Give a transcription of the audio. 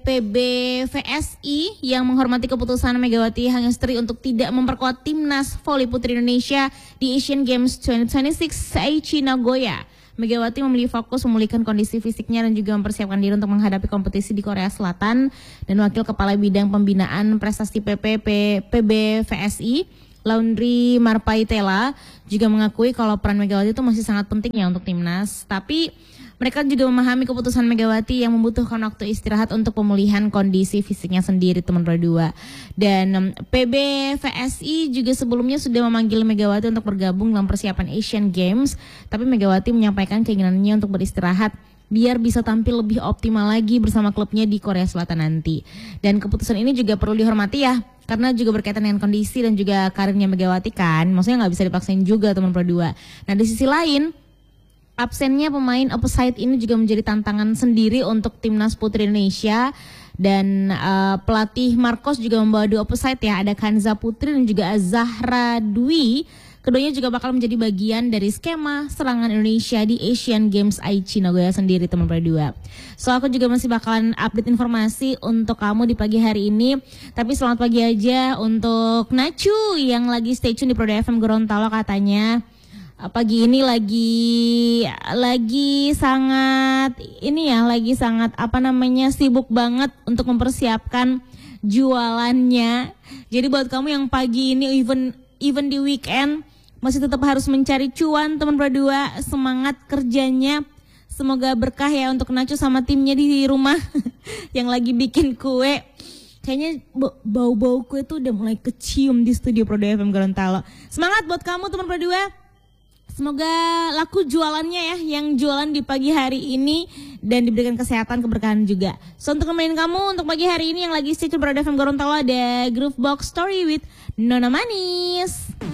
PBVSI yang menghormati keputusan Megawati Hangestri untuk tidak memperkuat timnas voli putri Indonesia di Asian Games 2026 Aichi Nagoya. Megawati memilih fokus memulihkan kondisi fisiknya dan juga mempersiapkan diri untuk menghadapi kompetisi di Korea Selatan. Dan Wakil Kepala Bidang Pembinaan Prestasi PBVSI, Laundry Marpaitela, juga mengakui kalau peran Megawati itu masih sangat penting ya untuk timnas. Tapi mereka juga memahami keputusan Megawati yang membutuhkan waktu istirahat untuk pemulihan kondisi fisiknya sendiri, teman berdua. Dan PBVSI juga sebelumnya sudah memanggil Megawati untuk bergabung dalam persiapan Asian Games. Tapi Megawati menyampaikan keinginannya untuk beristirahat biar bisa tampil lebih optimal lagi bersama klubnya di Korea Selatan nanti. Dan keputusan ini juga perlu dihormati ya, karena juga berkaitan dengan kondisi dan juga karirnya Megawati kan. Maksudnya nggak bisa dipaksain juga, teman berdua. Nah, di sisi lain, absennya pemain opposite ini juga menjadi tantangan sendiri untuk timnas putri Indonesia. Dan pelatih Marcos juga membawa dua opposite ya, ada Kanza Putri dan juga Zahra Dwi. Keduanya juga bakal menjadi bagian dari skema serangan Indonesia di Asian Games Aichi Nagoya sendiri, teman berdua. So aku juga masih bakalan update informasi untuk kamu di pagi hari ini. Tapi selamat pagi aja untuk Nacu yang lagi stay tune di Pro FM Gorontalo katanya. Pagi ini lagi sangat sibuk banget untuk mempersiapkan jualannya. Jadi buat kamu yang pagi ini even di weekend masih tetap harus mencari cuan, teman berdua, semangat kerjanya. Semoga berkah ya untuk Nacho sama timnya di rumah yang lagi bikin kue. Kayaknya bau-bau kue tuh udah mulai kecium di studio Pro FM Gorontalo. Semangat buat kamu, teman berdua. Semoga laku jualannya ya, yang jualan di pagi hari ini dan diberikan kesehatan, keberkahan juga. So untuk nemenin kamu untuk pagi hari ini yang lagi stay tune Pro FM Gorontalo ada Groove Box Story with Nona Manis.